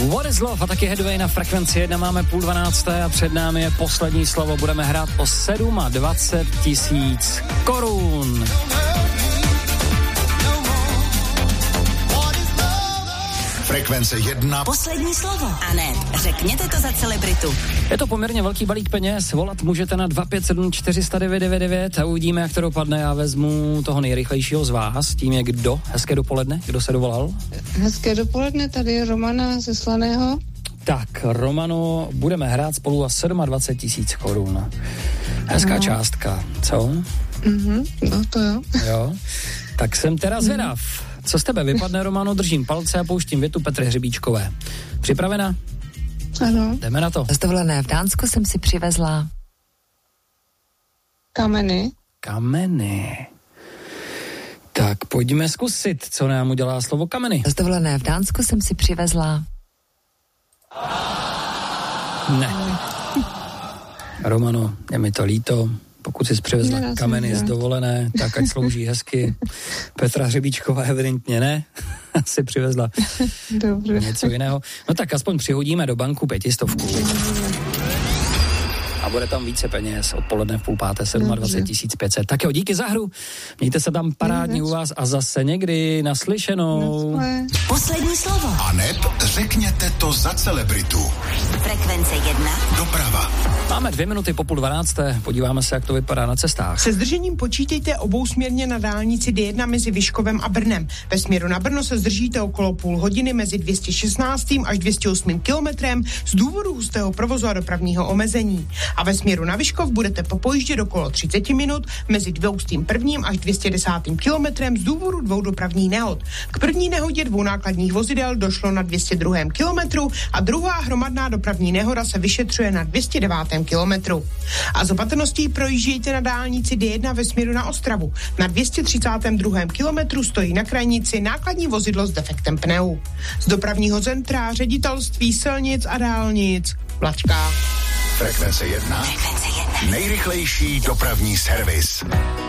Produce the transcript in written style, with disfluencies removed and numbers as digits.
What is love a taky Headway na Frekvenci 1, máme 11:30 a před námi je poslední slovo, budeme hrát o 27 000 korun. Frekvence 1. Poslední slovo. A ne, řekněte to za celebritu. Je to poměrně velký balík peněz, volat můžete na 257 409 999 a uvidíme, jak to dopadne. Já vezmu toho nejrychlejšího z vás, tím je kdo. Hezké dopoledne, kdo se dovolal? Hezké dopoledne, tady je Romana ze Slaného. Tak, Romano, budeme hrát spolu a 27 000 korun. Hezká částka, co? No to jo. Jo, tak jsem teda zvědav. Co z tebe vypadne, Romano? Držím palce a pouštím větu Petry Hřebíčkové. Připravena? Ano. Jdeme na to. Z dovolené v Dánsku jsem si přivezla Kameny. Kameny. Tak pojďme zkusit, co nám udělá slovo kameny. Z dovolené v Dánsku jsem si přivezla Ne. Romano, je mi to líto. Pokud jsi přivezla kameny z dovolené, tak ať slouží hezky. Petra Hřebíčková evidentně ne. Si přivezla Dobře. něco jiného. No tak aspoň přihodíme do banku 500. A bude tam více peněz. Odpoledne v 4:30 27 500. Tak jo, díky za hru. Mějte se tam parádně u vás a zase někdy naslyšenou. Poslední slovo. A neb řekněte to za celebritu. Frekvence 1. Doprava. Máme 2 minuty po 11:30. Podíváme se, jak to vypadá na cestách. Se zdržením počítejte obousměrně na dálnici D1 mezi Vyškovem a Brnem. Ve směru na Brno se zdržíte okolo půl hodiny mezi 216. až 208. kilometrem z důvodu hustého provozu a dopravního omezení. A ve směru na Vyškov budete popojíždět okolo 30 minut mezi 201. až 210. kilometrem z důvodu 2 dopravních nehod. K první nehodě 2 nákladních vozidel došlo na 202. kilometru a druhá hromadná dopravní nehoda se vyšetřuje na 209. kilometru. A z opatrností projíždějte na dálnici D1 ve směru na Ostravu. Na 232. kilometru stojí na krajnici nákladní vozidlo s defektem pneu. Z dopravního centra Ředitelství silnic a dálnic Plačka. Frekvence 1. Nejrychlejší dopravní servis.